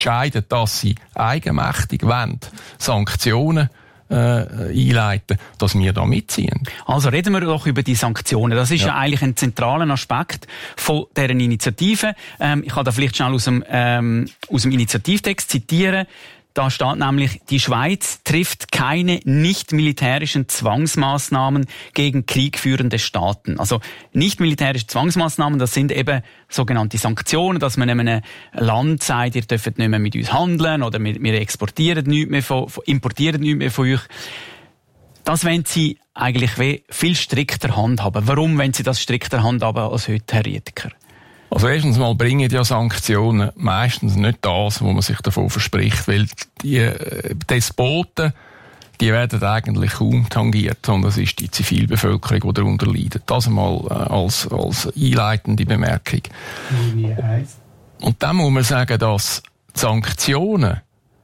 entscheiden, dass sie eigenmächtig wollen, Sanktionen einleiten, dass wir da mitziehen. Also reden wir doch über die Sanktionen. Das ist ja eigentlich ein zentraler Aspekt von deren Initiative. Ich kann da vielleicht schnell aus dem Initiativtext zitieren. Da steht nämlich, die Schweiz trifft keine nicht-militärischen Zwangsmaßnahmen gegen kriegführende Staaten. Also nicht-militärische Zwangsmaßnahmen, das sind eben sogenannte Sanktionen, dass man einem Land sagt, ihr dürft nicht mehr mit uns handeln oder wir importieren nichts mehr von euch. Das wollen sie eigentlich viel strikter handhaben. Warum wollen sie das strikter handhaben als heute, Herr Riedeker? Also erstens mal bringen ja Sanktionen meistens nicht das, was man sich davon verspricht, weil die Despoten, die werden eigentlich kaum tangiert, sondern es ist die Zivilbevölkerung, die darunter leidet. Das einmal als einleitende Bemerkung. Und dann muss man sagen, dass die Sanktionen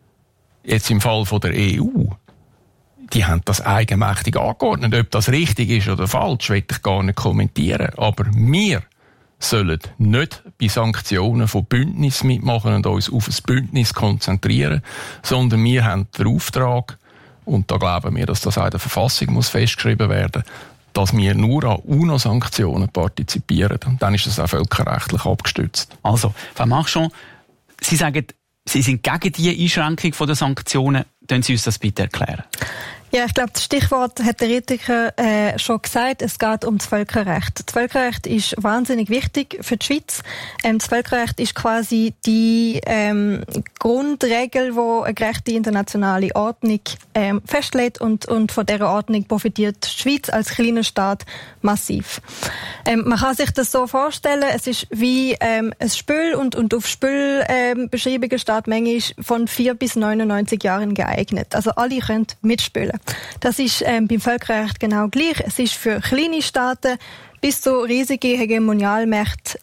jetzt im Fall von der EU, die haben das eigenmächtig angeordnet. Ob das richtig ist oder falsch, will ich gar nicht kommentieren. Aber wir sollen nicht bei Sanktionen von Bündnissen mitmachen und uns auf ein Bündnis konzentrieren, sondern wir haben den Auftrag, und da glauben wir, dass das auch in der Verfassung muss festgeschrieben werden, dass wir nur an UNO-Sanktionen partizipieren. Und dann ist das auch völkerrechtlich abgestützt. Also, Frau Marchand, Sie sagen, Sie sind gegen die Einschränkung der Sanktionen. Können Sie uns das bitte erklären? Ja, ich glaube, das Stichwort hat der Riedeker schon gesagt. Es geht um das Völkerrecht. Das Völkerrecht ist wahnsinnig wichtig für die Schweiz. Das Völkerrecht ist quasi die Grundregel, die eine gerechte internationale Ordnung festlegt und von dieser Ordnung profitiert die Schweiz als kleiner Staat massiv. Man kann sich das so vorstellen, es ist wie ein Spiel und auf Spielbeschreibungen steht manchmal von 4 bis 99 Jahren geeignet. Also alle können mitspielen. Das ist beim Völkerrecht genau gleich. Es ist für kleine Staaten bis zu riesige Hegemonialmächte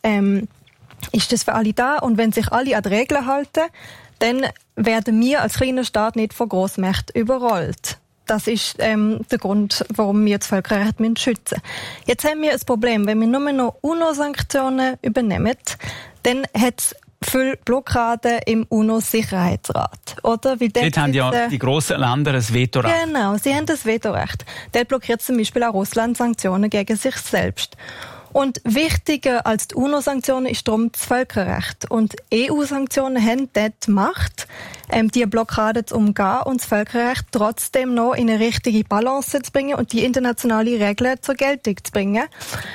ist das für alle da. Und wenn sich alle an die Regeln halten, dann werden wir als kleiner Staat nicht von Grossmächten überrollt. Das ist der Grund, warum wir das Völkerrecht schützen müssen. Jetzt haben wir ein Problem. Wenn wir nur noch UNO-Sanktionen übernehmen, dann hat es viele Blockaden im UNO-Sicherheitsrat, oder? Weil dort haben ja die grossen Länder ein Vetorecht. Genau, sie haben das Vetorecht. Dort blockiert zum Beispiel auch Russland Sanktionen gegen sich selbst. Und wichtiger als die UNO-Sanktionen ist darum das Völkerrecht. Und EU-Sanktionen haben dort Macht, die Blockade zu umgehen und das Völkerrecht trotzdem noch in eine richtige Balance zu bringen und die internationale Regeln zur Geltung zu bringen.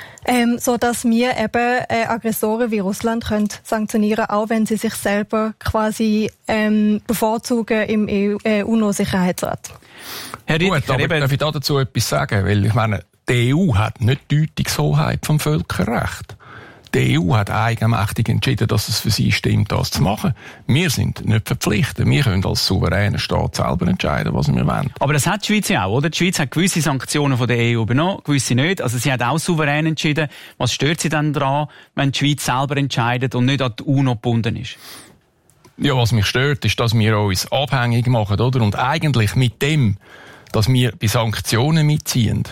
So dass wir eben Aggressoren wie Russland können sanktionieren, auch wenn sie sich selber quasi bevorzugen im UNO-Sicherheitsrat. Herr Riedeker, darf ich dazu etwas sagen? Weil ich meine, die EU hat nicht Deutungshoheit vom Völkerrecht. Die EU hat eigenmächtig entschieden, dass es für sie stimmt, das zu machen. Wir sind nicht verpflichtet. Wir können als souveräner Staat selber entscheiden, was wir wollen. Aber das hat die Schweiz ja auch, oder? Die Schweiz hat gewisse Sanktionen von der EU übernommen, gewisse nicht. Also sie hat auch souverän entschieden. Was stört sie dann daran, wenn die Schweiz selber entscheidet und nicht an die UNO gebunden ist? Ja, was mich stört, ist, dass wir uns abhängig machen, oder? Und eigentlich mit dem, dass wir bei Sanktionen mitziehen,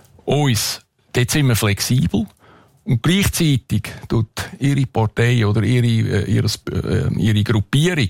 dort sind wir flexibel. Und gleichzeitig tut ihre Partei oder ihre Gruppierung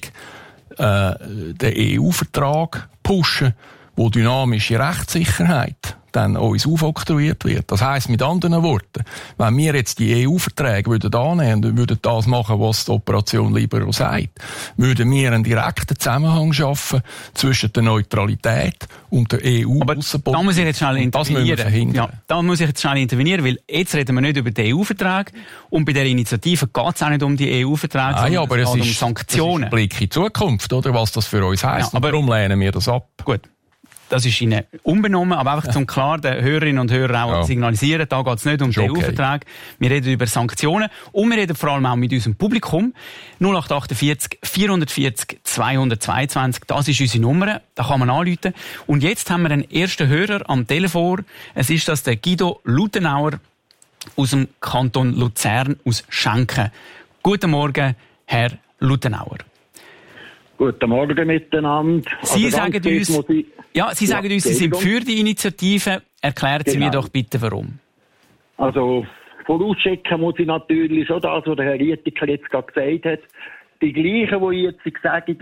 den EU-Vertrag pushen, wo dynamische Rechtssicherheit dann uns aufoktroyiert wird. Das heisst mit anderen Worten, wenn wir jetzt die EU-Verträge annehmen und würden das machen, was die Operation Libero sagt, würden wir einen direkten Zusammenhang schaffen zwischen der Neutralität und der EU-Außenpolitik. Da muss ich jetzt schnell intervenieren. Ja, da muss ich jetzt schnell intervenieren, weil jetzt reden wir nicht über die EU-Verträge und bei der Initiative geht es auch nicht um die EU-Verträge, sondern aber es geht um Sanktionen. Das ist ein Blick in die Zukunft, oder, was das für uns heisst. Ja, aber darum lehnen wir das ab. Gut. Das ist Ihnen unbenommen, aber einfach zum klar den Hörerinnen und Hörern auch signalisieren, da geht es nicht um den EU-Vertrag. Wir reden über Sanktionen und wir reden vor allem auch mit unserem Publikum. 0848 440 222, das ist unsere Nummer, da kann man anrufen. Und jetzt haben wir einen ersten Hörer am Telefon. Es ist das der Guido Lutenauer aus dem Kanton Luzern aus Schenken. Guten Morgen, Herr Lutenauer. Guten Morgen miteinander. Sie sagen uns, Sie sind für die Initiative. Erklären Sie mir doch bitte, warum. Also, vorausschicken muss ich natürlich schon das, was der Herr Riedeker jetzt gerade gesagt hat. Die gleichen, die jetzt sagen,